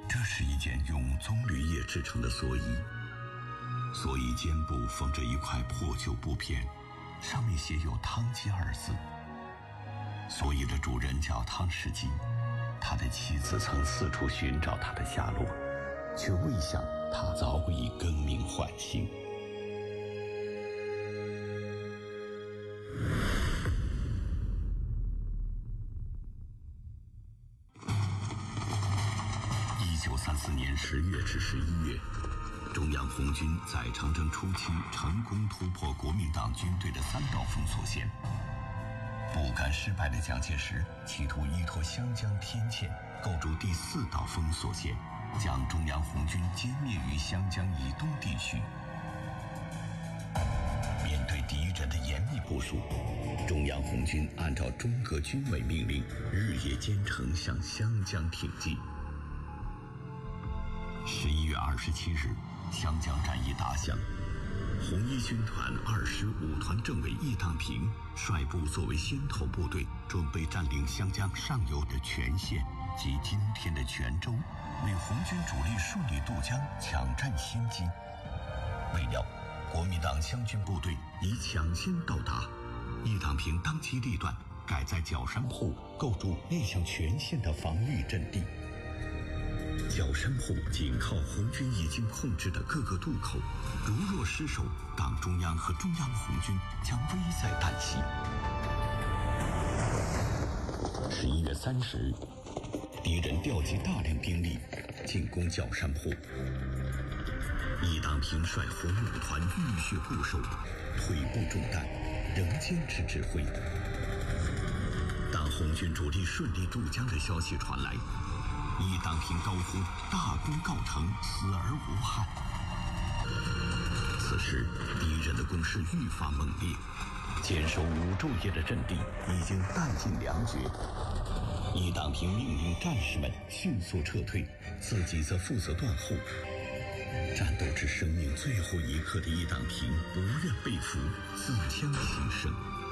这是一件用棕榈叶制成的蓑衣，蓑衣肩部缝着一块破旧布片，上面写有汤鸡二字。蓑衣的主人叫汤世基，他的妻子曾四处寻找他的下落，却未想他早已更名换姓。1934年10月至11月，中央红军在长征初期成功突破国民党军队的3道封锁线。不甘失败的蒋介石企图依托湘江天堑构筑第4道封锁线，将中央红军歼灭于湘江以东地区。面对敌人的严密部署，中央红军按照中革军委命令，日夜兼程向湘江挺进。11月27日，湘江战役打响，红一军团2师5团政委易当平率部作为先头部队，准备占领湘江上游的全县及今天的全州，为红军主力顺利渡江抢占先机。未料国民党湘军部队已抢先到达，易当平当机立断，改在角山铺构筑面向全县的防御阵地。角山铺紧靠红军已经控制的各个渡口，如若失守，党中央和中央红军将危在旦夕。11月30日，敌人调集大量兵力进攻角山铺，易当平率红5团浴血固守，腿部中弹，仍坚持指挥。当红军主力顺利渡江的消息传来，易当平高呼大功告成，死而无憾。此时敌人的攻势愈发猛烈，坚守5昼夜的阵地已经弹尽粮绝。易当平命令战士们迅速撤退，自己则负责断后。战斗至生命最后一刻的易当平不愿被俘，自枪牺牲。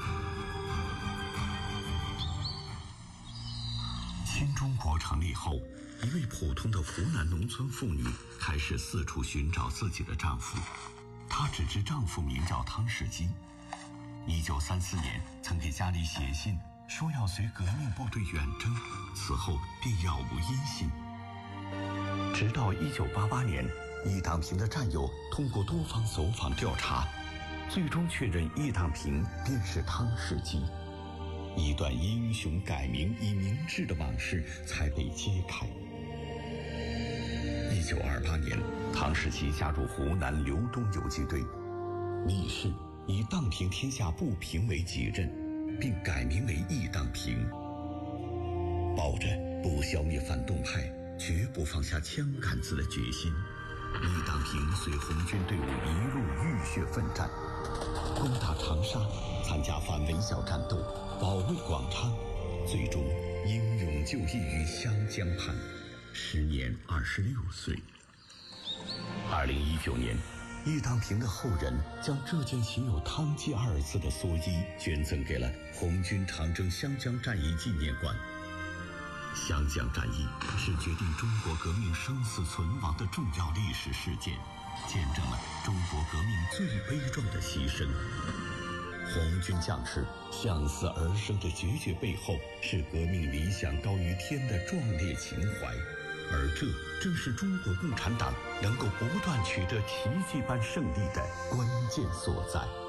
新中国成立后，一位普通的湖南农村妇女开始四处寻找自己的丈夫。她只知丈夫名叫汤世基，1934年曾给家里写信说要随革命部队远征，此后便杳无音信。直到1988年，易当平的战友通过多方走访调查，最终确认易当平便是汤世基。一段英雄改名以明志的往事才被揭开。1928年，汤世基加入湖南刘东游击队，立誓以荡平天下不平为己任，并改名为易当平。抱着不消灭反动派，绝不放下枪杆子的决心，易当平随红军队伍一路浴血奋战，攻打长沙，参加反围剿战斗，保卫广昌，最终英勇就义于湘江畔，时年26岁。2019年，易当平的后人将这件写有汤鸡2字的蓑衣捐赠给了红军长征湘江战役纪念馆。湘江战役是决定中国革命生死存亡的重要历史事件，见证了中国革命最悲壮的牺牲。红军将士向死而生的决绝背后，是革命理想高于天的壮烈情怀，而这正是中国共产党能够不断取得奇迹般胜利的关键所在。